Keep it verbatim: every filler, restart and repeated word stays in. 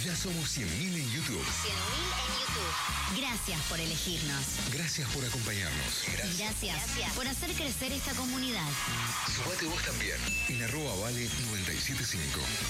Ya somos cien mil en YouTube. cien mil en YouTube. Gracias por elegirnos. Gracias por acompañarnos. Gracias, Gracias por hacer crecer esta comunidad. Sumate vos también en arroba vale noventa y siete punto cinco.